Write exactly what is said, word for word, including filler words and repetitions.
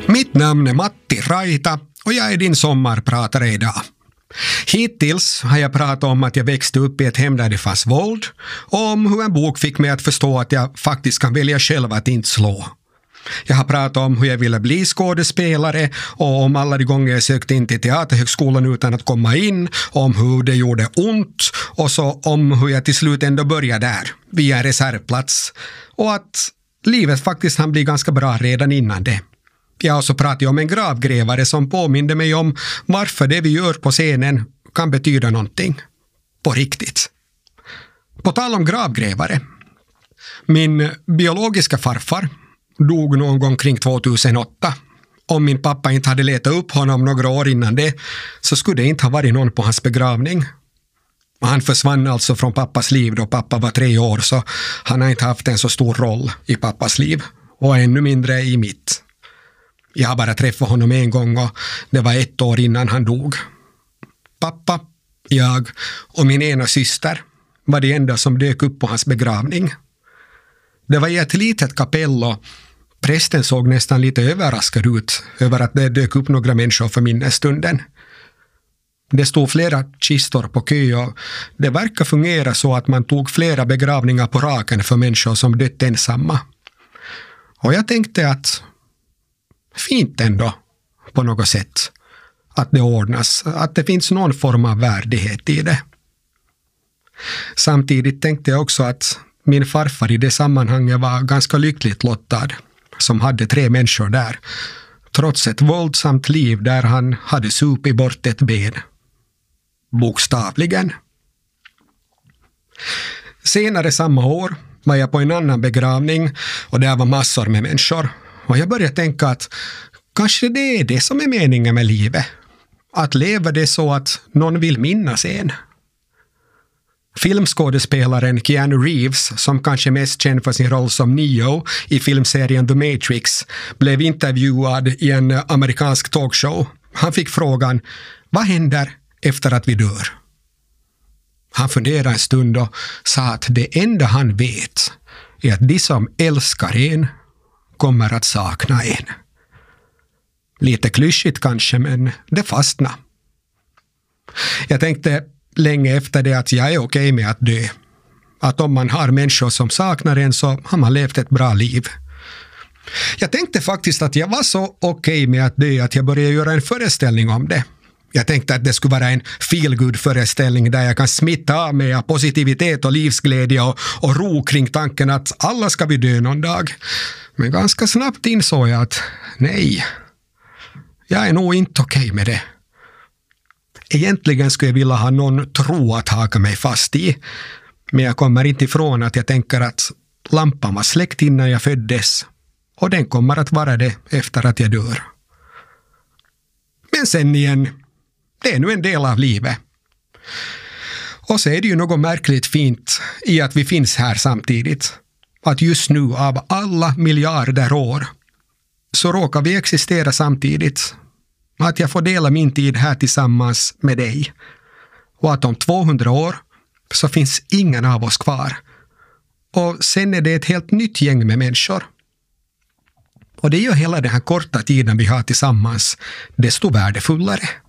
Mitt namn är Matti Raita och jag är din sommarpratare idag. Hittills har jag pratat om att jag växte upp i ett hem där det fanns våld och om hur en bok fick mig att förstå att jag faktiskt kan välja själv att inte slå. Jag har pratat om hur jag ville bli skådespelare och om alla de gånger jag sökte in till teaterhögskolan utan att komma in, om hur det gjorde ont och så om hur jag till slut ändå började där, via en reservplats, och att livet faktiskt han blir ganska bra redan innan det. Jag har också pratat om en gravgrävare som påminner mig om varför det vi gör på scenen kan betyda någonting på riktigt. På tal om gravgrävare, min biologiska farfar dog någon gång kring tvåtusenåtta. Om min pappa inte hade letat upp honom några år innan det så skulle det inte ha varit någon på hans begravning. Han försvann alltså från pappas liv då pappa var tre år, så han har inte haft en så stor roll i pappas liv och ännu mindre i mitt. Jag har bara träffat honom en gång och det var ett år innan han dog. Pappa, jag och min ena syster var det enda som dök upp på hans begravning. Det var i ett litet kapell och prästen såg nästan lite överraskad ut över att det dök upp några människor för minnesstunden. Det stod flera kistor på kö och det verkar fungera så att man tog flera begravningar på raken för människor som dött ensamma. Och jag tänkte att fint ändå på något sätt att det ordnas, att det finns någon form av värdighet i det. Samtidigt tänkte jag också att min farfar i det sammanhanget var ganska lyckligt lottad som hade tre människor där, trots ett våldsamt liv där han hade supit bort ett ben. Bokstavligen. Senare samma år var jag på en annan begravning och där var massor med människor. Och jag började tänka att kanske det är det som är meningen med livet. Att leva det så att någon vill minnas en. Filmskådespelaren Keanu Reeves, som kanske mest känd för sin roll som Neo i filmserien The Matrix, blev intervjuad i en amerikansk talkshow. Han fick frågan, vad händer efter att vi dör? Han funderade en stund och sa att det enda han vet är att de som älskar en kommer att sakna en. Lite klyschigt kanske, men det fastnar. Jag tänkte länge efter det att jag är okej med att dö. Att om man har människor som saknar en så har man levt ett bra liv. Jag tänkte faktiskt att jag var så okej med att dö att jag började göra en föreställning om det. Jag tänkte att det skulle vara en feel-good-föreställning där jag kan smitta av med positivitet och livsglädje och, och ro kring tanken att alla ska vi dö någon dag. Men ganska snabbt insåg jag att nej, jag är nog inte okej med det. Egentligen skulle jag vilja ha någon tro att haka mig fast i. Men jag kommer inte ifrån att jag tänker att lampan var släckt innan jag föddes. Och den kommer att vara det efter att jag dör. Men sen igen, det är nu en del av livet. Och så är det ju något märkligt fint i att vi finns här samtidigt. Att just nu av alla miljarder år så råkar vi existera samtidigt. Att jag får dela min tid här tillsammans med dig. Och att om tvåhundra år så finns ingen av oss kvar. Och sen är det ett helt nytt gäng med människor. Och det gör hela den här korta tiden vi har tillsammans desto värdefullare.